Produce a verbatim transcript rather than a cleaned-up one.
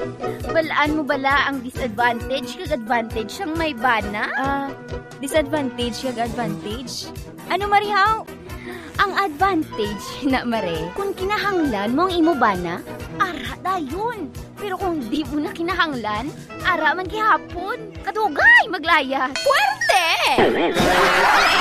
Balaan mo bala ang disadvantage kag advantage siyang may bana? Ah, disadvantage kag advantage? Ano marihaw? Ang advantage na mare, kung kinahanglan mo ang imo bana, ara dayon. Pero kung di mo na kinahanglan, ara man gihapon. Kadugay maglayas. Puwerte!